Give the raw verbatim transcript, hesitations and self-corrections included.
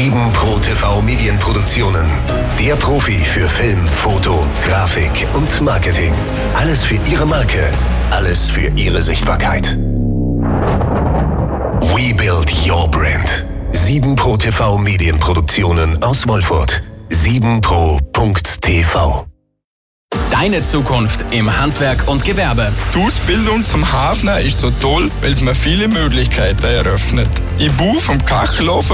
sieben Pro T V Medienproduktionen. Der Profi für Film, Foto, Grafik und Marketing. Alles für Ihre Marke, alles für Ihre Sichtbarkeit. We build your brand. sieben Pro T V Medienproduktionen aus Wolfurt. sieben pro punkt t v. Deine Zukunft im Handwerk und Gewerbe. Die Ausbildung zum Hafner ist so toll, weil es mir viele Möglichkeiten eröffnet. Ich buche vom Kachelofen